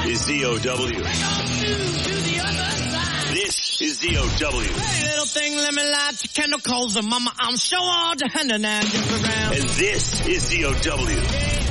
is ZOW. This is ZOW. Hey, little thing, let me light your candle coals, and mama, I'm sure all the hand and around. And this is ZOW.